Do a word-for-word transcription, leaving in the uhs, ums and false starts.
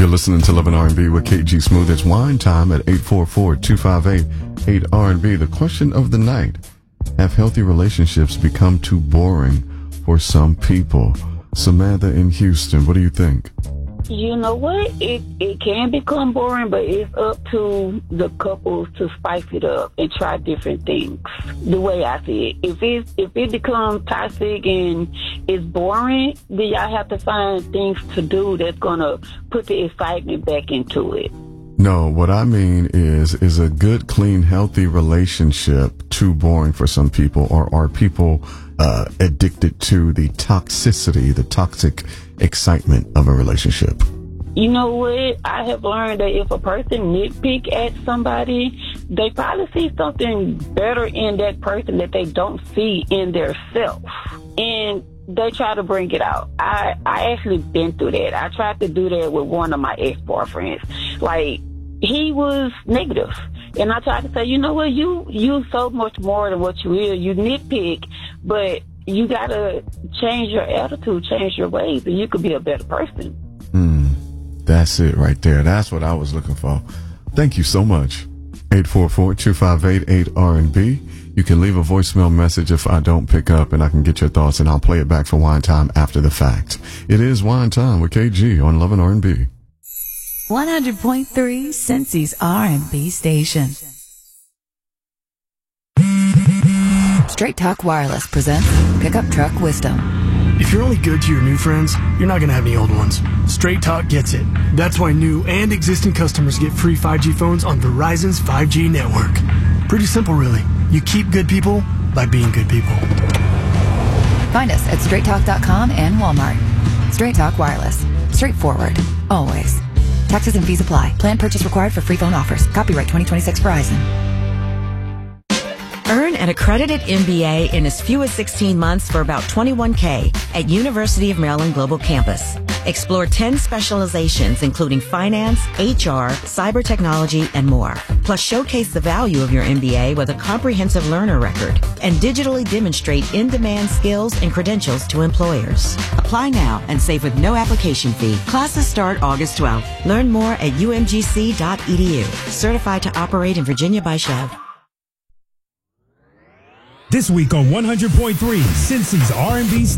You're listening to Love and R and B with K G Smooth. It's wine time at eight four four, two five eight, eight R and B. The question of the night: have healthy relationships become too boring for some people? Samantha in Houston, what do you think? You know what? It it can become boring, but it's up to the couples to spice it up and try different things. The way I see it, if it if it becomes toxic and it's boring, then y'all have to find things to do that's gonna put the excitement back into it. No, what I mean is, is a good, clean, healthy relationship too boring for some people, or are people uh, addicted to the toxicity, the toxic excitement of a relationship? You know what? I have learned that if a person nitpick at somebody, they probably see something better in that person that they don't see in their self. And they try to bring it out. I, I actually been through that. I tried to do that with one of my ex-boyfriends. Like, he was negative. And I tried to say, you know what, you you so much more than what you is. You nitpick, but you got to change your attitude, change your ways, and you could be a better person. Mm, that's it right there. That's what I was looking for. Thank you so much. eight four four, two five eight, eight R and B. You can leave a voicemail message if I don't pick up, and I can get your thoughts, and I'll play it back for Wine Time after the fact. It is Wine Time with K G on Love and R and B. one hundred point three Cincy's R and B station. Straight Talk Wireless presents Pickup Truck Wisdom. If you're only good to your new friends, you're not going to have any old ones. Straight Talk gets it. That's why new and existing customers get free five G phones on Verizon's five G network. Pretty simple, really. You keep good people by being good people. Find us at straight talk dot com and Walmart. Straight Talk Wireless. Straightforward. Always. Taxes and fees apply. Plan purchase required for free phone offers. Copyright twenty twenty-six Verizon. Earn an accredited M B A in as few as sixteen months for about twenty-one K at University of Maryland Global Campus. Explore ten specializations including finance, H R, cyber technology, and more. Plus showcase the value of your M B A with a comprehensive learner record and digitally demonstrate in-demand skills and credentials to employers. Apply now and save with no application fee. Classes start August twelfth. Learn more at U M G C dot E D U. Certified to operate in Virginia by Chev. This week on one hundred point three Cincy's R and B